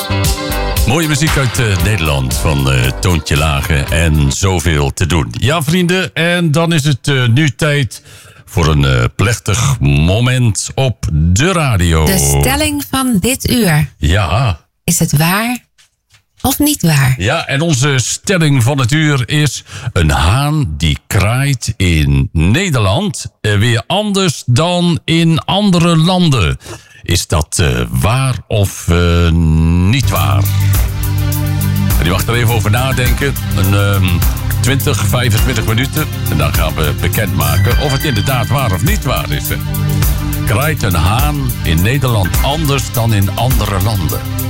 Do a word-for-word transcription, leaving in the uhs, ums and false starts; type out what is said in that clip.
Mooie muziek uit uh, Nederland van uh, Toontje Lage en zoveel te doen. Ja, vrienden, en dan is het uh, nu tijd voor een uh, plechtig moment op de radio. De stelling van dit uur. Ja. Is het waar of niet waar? Ja, en onze stelling van het uur is: een haan die kraait in Nederland uh, weer anders dan in andere landen. Is dat uh, waar of uh, niet waar? En je mag er even over nadenken. Een um, twintig, vijfentwintig minuten. En dan gaan we bekendmaken of het inderdaad waar of niet waar is. Hè? Kraait een haan in Nederland anders dan in andere landen?